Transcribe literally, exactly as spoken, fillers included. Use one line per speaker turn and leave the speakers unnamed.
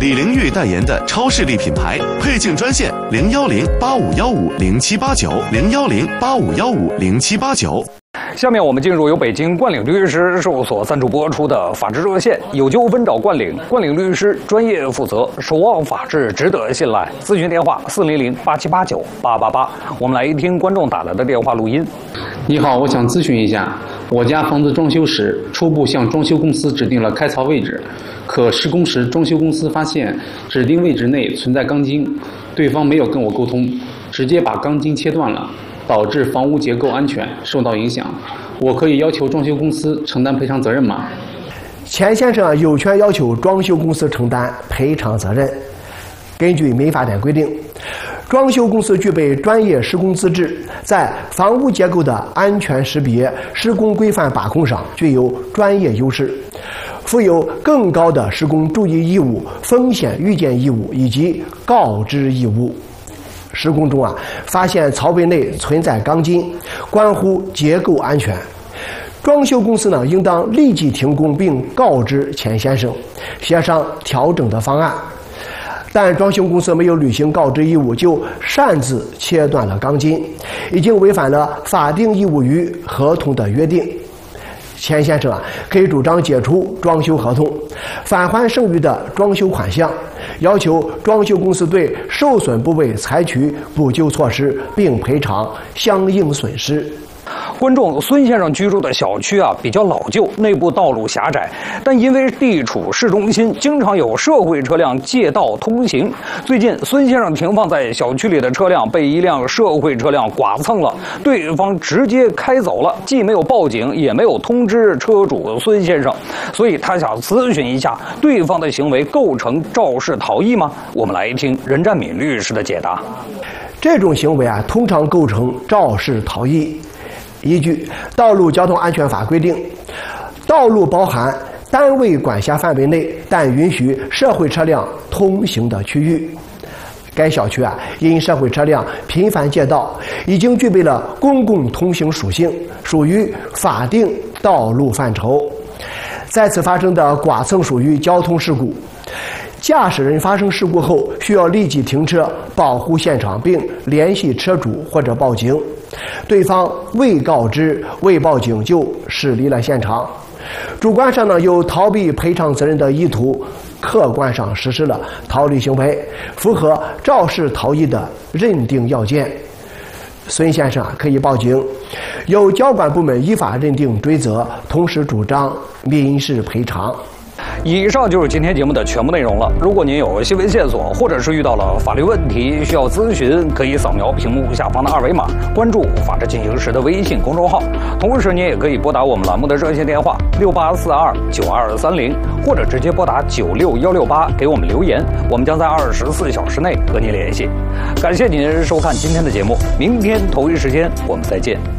李玲玉代言的超势力品牌，配镜专线零幺零八五幺五零七八九零幺零八五幺五零七八九。
下面我们进入由北京冠岭律师事务所赞助播出的法治热线，有纠纷找冠岭，冠岭律师专业负责，守望法治，值得信赖。咨询电话四零零八七八九八八八。我们来听观众打来的电话录音。
你好，我想咨询一下，我家房子装修时初步向装修公司指定了开槽位置，可施工时装修公司发现指定位置内存在钢筋，对方没有跟我沟通，直接把钢筋切断了，导致房屋结构安全受到影响，我可以要求装修公司承担赔偿责任吗？
钱先生有权要求装修公司承担赔偿责任。根据民法典规定，装修公司具备专业施工资质，在房屋结构的安全识别、施工规范把控上具有专业优势，负有更高的施工注意义务、风险预见义务以及告知义务。施工中啊，发现槽位内存在钢筋，关乎结构安全，装修公司呢应当立即停工并告知钱先生，协商调整的方案。但装修公司没有履行告知义务，就擅自切断了钢筋，已经违反了法定义务与合同的约定。钱先生啊，可以主张解除装修合同，返还剩余的装修款项，要求装修公司对受损部位采取补救措施，并赔偿相应损失。
观众孙先生居住的小区啊比较老旧，内部道路狭窄，但因为地处市中心，经常有社会车辆借道通行。最近，孙先生停放在小区里的车辆被一辆社会车辆剐蹭了，对方直接开走了，既没有报警，也没有通知车主孙先生，所以他想咨询一下，对方的行为构成肇事逃逸吗？我们来听任占敏律师的解答。
这种行为啊，通常构成肇事逃逸。依据《道路交通安全法》规定，道路包含单位管辖范围内但允许社会车辆通行的区域。该小区啊，因社会车辆频繁借道，已经具备了公共通行属性，属于法定道路范畴。在此发生的剐蹭属于交通事故，驾驶人发生事故后需要立即停车保护现场，并联系车主或者报警。对方未告知、未报警就驶离了现场，主观上呢有逃避赔偿责任的意图，客观上实施了逃离行为，符合肇事逃逸的认定要件。孙先生啊可以报警，由交管部门依法认定追责，同时主张民事赔偿。
以上就是今天节目的全部内容了。如果您有新闻线索，或者是遇到了法律问题需要咨询，可以扫描屏幕下方的二维码，关注法治进行时的微信公众号。同时，您也可以拨打我们栏目的热线电话六八四二九二三零，或者直接拨打九六幺六八给我们留言，我们将在二十四小时内和您联系。感谢您收看今天的节目，明天同一时间我们再见。